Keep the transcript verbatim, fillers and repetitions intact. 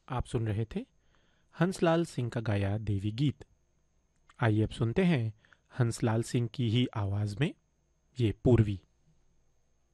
आप सुन रहे थे हंसलाल सिंह का गाया देवी गीत। आइए अब सुनते हैं हंसलाल सिंह की ही आवाज में ये पूर्वी।